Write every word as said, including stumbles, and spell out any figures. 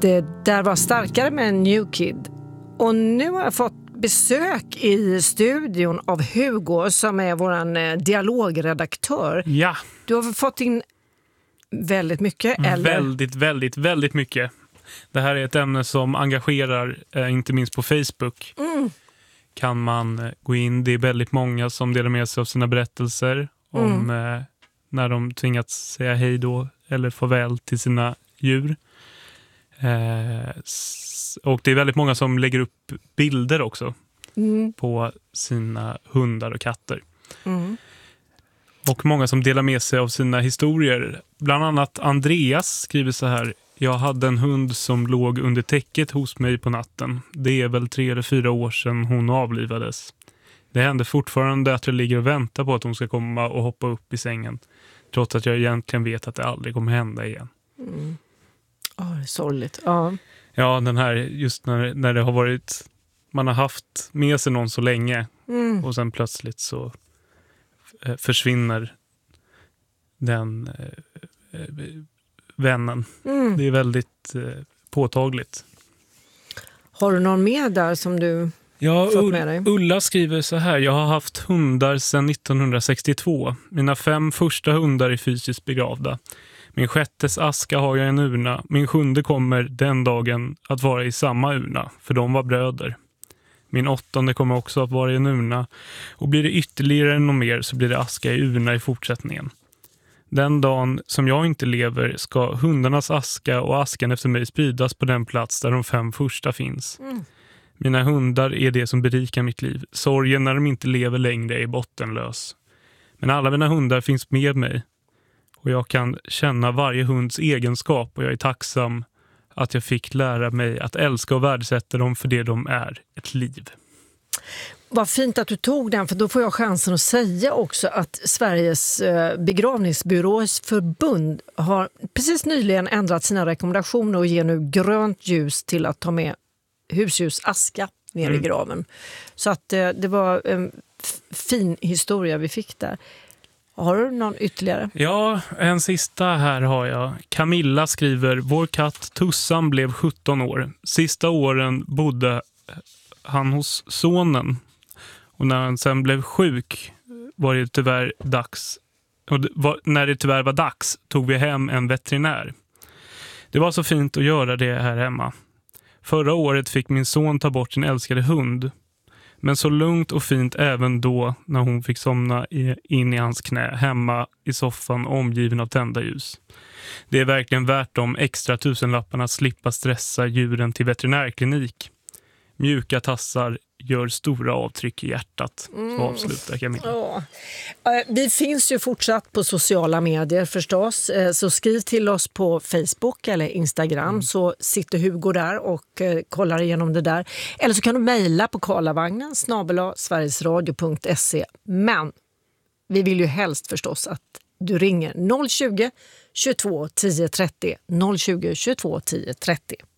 det där var starkare med en New Kid. Och nu har jag fått besök i studion av Hugo som är våran eh, dialogredaktör. Ja. Du har fått in väldigt mycket, eller? Väldigt, väldigt, väldigt mycket. Det här är ett ämne som engagerar, eh, inte minst på Facebook. Mm. Kan man eh, gå in. Det är väldigt många som delar med sig av sina berättelser om Mm. eh, när de tvingats säga hej då eller farväl till sina djur. Eh, s- och det är väldigt många som lägger upp bilder också Mm. på sina hundar och katter. Mm. Och många som delar med sig av sina historier. Bland annat Andreas skriver så här: jag hade en hund som låg under täcket hos mig på natten. Det är väl tre eller fyra år sedan hon avlivades. Det händer fortfarande att jag ligger och väntar på att hon ska komma och hoppa upp i sängen. Trots att jag egentligen vet att det aldrig kommer hända igen. Mm. Oh, det är sorgligt. Ja. Ja, den här, just när, när det har varit, man har haft med sig någon så länge Mm. och sen plötsligt så eh, försvinner den eh, eh, vännen. Mm. Det är väldigt eh, påtagligt. Har du någon mer där som du... Ja, Fått Ull- med dig. Ulla skriver så här: jag har haft hundar sedan nittonhundrasextiotvå. Mina fem första hundar är fysiskt begravda. Min sjättes aska har jag i en urna. Min sjunde kommer den dagen att vara i samma urna, för de var bröder. Min åttonde kommer också att vara i en urna. Och blir det ytterligare något mer så blir det aska i urna i fortsättningen. Den dagen som jag inte lever ska hundarnas aska och askan efter mig spridas på den plats där de fem första finns. Mm. Mina hundar är det som berikar mitt liv. Sorgen när de inte lever längre är bottenlös. Men alla mina hundar finns med mig. Och jag kan känna varje hunds egenskap och jag är tacksam att jag fick lära mig att älska och värdesätta dem för det de är, ett liv. Vad fint att du tog den, för då får jag chansen att säga också att Sveriges eh, begravningsbyråers förbund har precis nyligen ändrat sina rekommendationer och ger nu grönt ljus till att ta med husdjursaska ner Mm. i graven. Så att eh, det var en f- fin historia vi fick där. Har du någon ytterligare? Ja, en sista här har jag. Camilla skriver: vår katt Tussan blev sjutton år. Sista åren bodde han hos sonen. Och när han sen blev sjuk var det tyvärr dags. Och det var, när det tyvärr var dags tog vi hem en veterinär. Det var så fint att göra det här hemma. Förra året fick min son ta bort sin älskade hund. Men så lugnt och fint även då när hon fick somna i, in i hans knä hemma i soffan omgiven av tända ljus. Det är verkligen värt de extra tusenlapparna att slippa stressa djuren till veterinärklinik. Mjuka tassar gör stora avtryck i hjärtat. Så avslutar Camilla. Ja. Eh, Vi finns ju fortsatt på sociala medier förstås, eh, så skriv till oss på Facebook eller Instagram Mm. så sitter Hugo där och eh, kollar igenom det där. Eller så kan du mejla på karlavagnen snabel-a sverigesradio punkt se. Men vi vill ju helst förstås att du ringer noll tjugo, tjugotvå, tio trettio noll tjugo, tjugotvå, tio trettio.